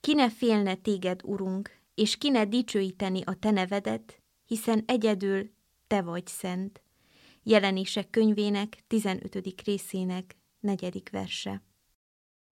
Ki ne félne téged, Urunk, és ki ne dicsőíteni a te nevedet, hiszen egyedül te vagy szent. Jelenések könyvének 15. részének 4. verse.